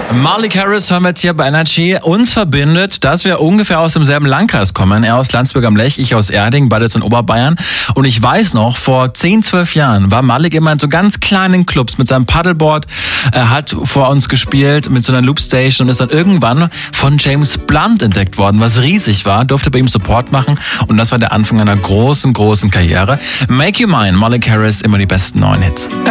Malik Harris hören wir jetzt hier bei Energy. Uns verbindet, dass wir ungefähr aus demselben Landkreis kommen. Er aus Landsberg am Lech, ich aus Erding, beides in Oberbayern. Und ich weiß noch, vor 10, 12 Jahren war Malik immer in so ganz kleinen Clubs mit seinem Paddleboard. Er hat vor uns gespielt mit so einer Loopstation und ist dann irgendwann von James Blunt entdeckt worden, was riesig war. Durfte bei ihm Support machen und das war der Anfang einer großen, großen Karriere. Make You Mine, Malik Harris, immer die besten neuen Hits.